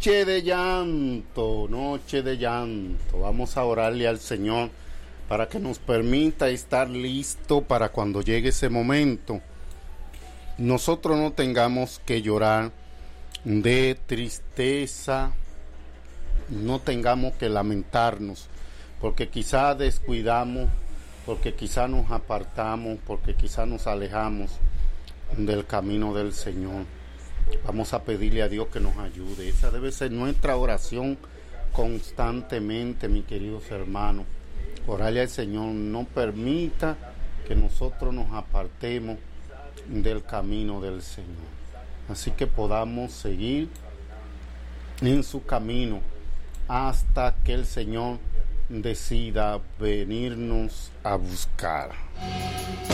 Noche de llanto, noche de llanto. Vamos a orarle al Señor para que nos permita estar listo para cuando llegue ese momento. Nosotros no tengamos que llorar de tristeza, no tengamos que lamentarnos, porque quizá descuidamos, porque quizá nos apartamos, porque quizá nos alejamos del camino del Señor. Vamos a pedirle a Dios que nos ayude. Esa debe ser nuestra oración constantemente, mis queridos hermanos. Orarle al Señor, no permita que nosotros nos apartemos del camino del Señor. Así que podamos seguir en su camino hasta que el Señor decida venirnos a buscar.